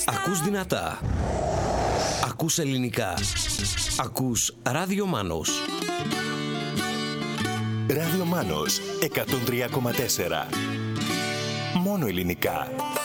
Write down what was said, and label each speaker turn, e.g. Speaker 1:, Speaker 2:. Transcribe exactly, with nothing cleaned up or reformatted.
Speaker 1: Ακούς δυνατά. Ακούς ελληνικά. Ακούς Ράδιο Μάνος.
Speaker 2: Ράδιο Μάνος εκατόν τρία κόμμα τέσσερα. Μόνο ελληνικά.